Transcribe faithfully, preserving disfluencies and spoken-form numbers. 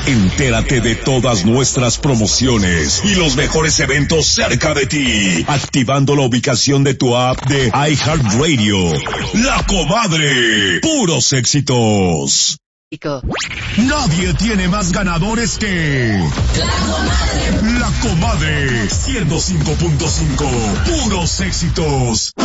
Entérate de todas nuestras promociones y los mejores eventos cerca de ti, activando la ubicación de tu app de iHeartRadio. La Comadre, puros éxitos. Nadie tiene más ganadores que La Comadre. La Comadre, ciento cinco punto cinco, puros éxitos.